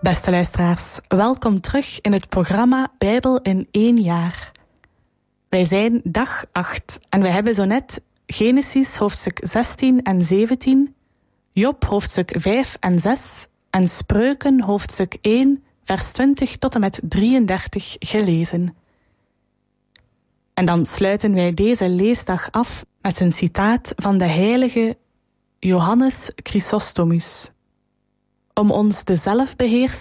Beste luisteraars, welkom terug in het programma Bijbel in 1 jaar. Wij zijn dag 8 en we hebben zo net Genesis hoofdstuk 16 en 17, Job hoofdstuk 5 en 6 en Spreuken hoofdstuk 1 vers 20 tot en met 33 gelezen. En dan sluiten wij deze leesdag af met een citaat van de heilige Johannes Chrysostomus. Om ons de zelfbeheersing